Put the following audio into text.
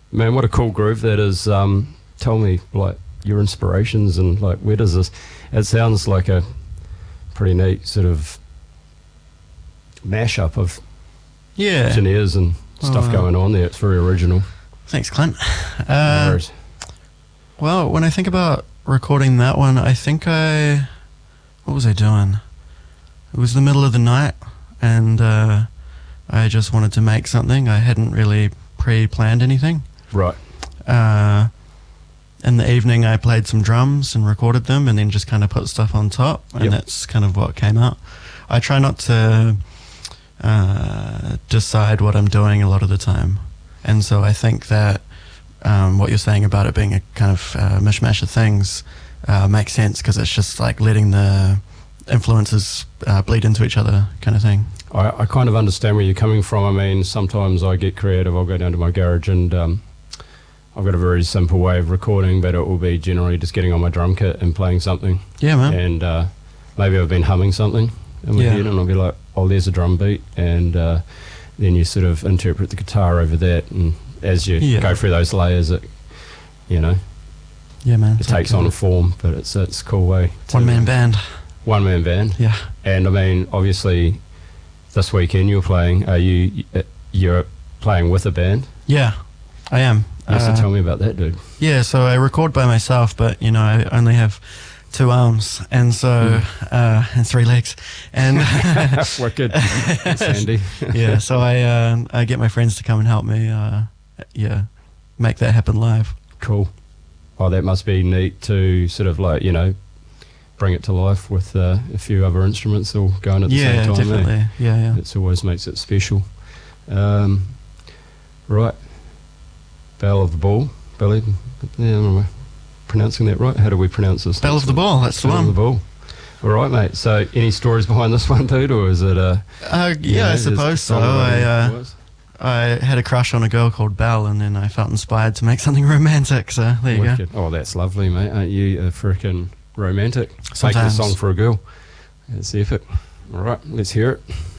Man, what a cool groove that is. Tell me, like, your inspirations and, like, where does this... It sounds like a pretty neat sort of mashup of engineers and stuff going on there. It's very original. Thanks, Clint. No worries. Well, when I think about recording that one, I think what was I doing? It was the middle of the night, and I just wanted to make something. I hadn't really pre-planned anything. Right. In the evening, I played some drums and recorded them, and then just kind of put stuff on top, and that's kind of what came out. I try not to decide what I'm doing a lot of the time, and so I think that what you're saying about it being a kind of mishmash of things makes sense, because it's just like letting the influences bleed into each other kind of thing. I kind of understand where you're coming from. I mean, sometimes I get creative. I'll go down to my garage and I've got a very simple way of recording, but it will be generally just getting on my drum kit and playing something. Yeah, man. And maybe I've been humming something in my head, and I'll be like, oh, there's a drum beat, and then you sort of interpret the guitar over that, and as you go through those layers, it, you know, man, it takes on a form, but it's a cool way. One-man band. One-man band. Yeah. And I mean, obviously, this weekend you're playing. You're playing with a band? Yeah, I am. So tell me about that, dude. Yeah, so I record by myself, but you know, I only have 2 arms, and so and 3 legs, and wicked. That's handy. Yeah, so I get my friends to come and help me. Make that happen live. Cool. Oh, that must be neat to sort of, like, you know, bring it to life with a few other instruments all going at the same time. Definitely. Yeah. It always makes it special. Right. Bell of the Ball. Billy. Yeah, am I pronouncing that right? How do we pronounce this? Bell of the Ball. That's the one. Bell of the Ball. All right, mate. So, any stories behind this one, dude, or is it I suppose so. I had a crush on a girl called Belle, and then I felt inspired to make something romantic, so there you go. Oh, that's lovely, mate. Aren't you a freaking romantic? Sometimes. Making a song for a girl. That's the effort. All right, let's hear it.